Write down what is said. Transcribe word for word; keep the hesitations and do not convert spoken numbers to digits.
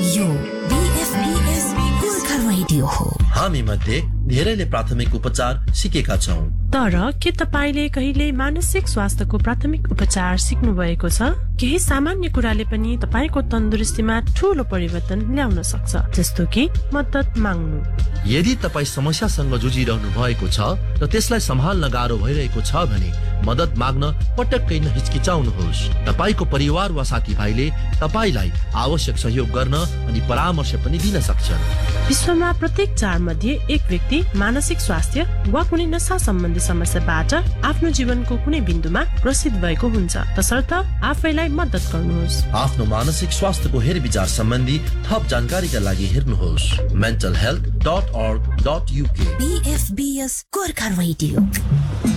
यो बीएफबीएस गोर्खा रेडियो हो। हामी मध्ये धेरैले प्राथमिक उपचार सिकेका छौं, तर के तपाईले कहिले मानसिक स्वास्थ्यको प्राथमिक उपचार सिक्नु भएको छ? केही सामान्य कुराले पनि तपाईको तन्दुरुस्तीमा ठूलो परिवर्तन ल्याउन सक्छ, जस्तो कि मद्दत माग्नु। यदि तपाई समस्यासँग जुझिरहनु भएको छ र त्यसलाई सम्हाल्न गाह्रो भइरहेको छ भने मद्दत माग्न पटक्कै नहिचकिचाउनुहोस्। तपाईको परिवार वा साथीभाइले तपाईलाई आवश्यक सहयोग गर्न अनि परामर्श पनि दिन सक्छन्। विश्वमा प्रत्येक चार मध्ये एक व्यक्ति मानसिक स्वास्थ्य वा कुनै नशा सम्बन्धी समस्याबाट आफ्नो जीवनको कुनै बिन्दुमा ग्रसित भएको हुन्छ, तसर्थ आफैलाई मद्दत गर्नुहोस्। आफ्नो मानसिक स्वास्थ्यको हेरविचार सम्बन्धी थप जानकारीका लागि हेर्नुहोस् mental health dot org dot uk। बीएफबीएस Gorkha radio.